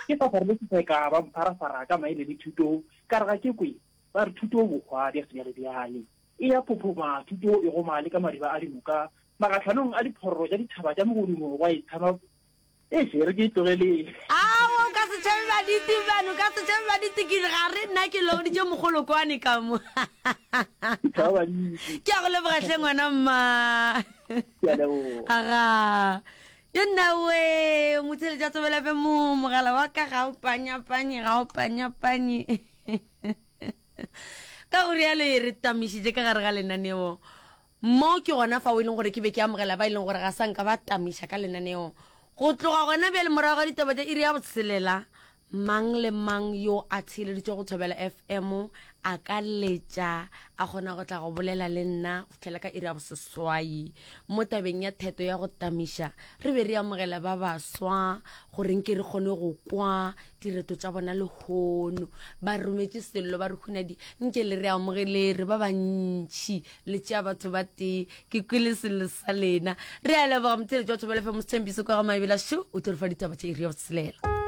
ke sa gore se ka ba mphara ka maele di thuto ka re ke kwe ba re thuto bogwa di se le diale e ya phopoma thuto e go male ka mariba a dibuka magatlhanong a diphororo ja dithaba ja mogodimo wa ithama e sere ke tlogele awo ka se tšhabe baditi bano ka se tšhabe baditi ke ga re nna ke lo di tšo mogolokwane ka mo ke a go lebogatlhe ngwana mma aga yo nnawe motheletša tsobelefe mo mogala wa ka ga o panyapanye ka go rialo e re tamišitše ka gare ga lenaneo mo ke gona fa o e leng gore ke be ke amogela ba e leng gore ga sanka ba tamiša ka lenaneo go tloga gona bjale morago ga ditaba tša iri ya botshelela mang le mang yo a tsheleditse go Thobela FM a ka letša a kgona go tla go bolela le nna go fitlhela ka iri ya boseswai mo tabeng ya theto ya go tamiša re be re amogela ba baswa goreng ke re kgone go kwa direto tša bona le kgono ba rometse sello ba re khunadi nke le re amogele re ba bantši le tšea batho ba tee ke kwele sello sa lena re a leboga motheletši wa Thobela FM Sethembiso ka ga Maebela Show o tlo re fa ditaba tša iri ya botshelela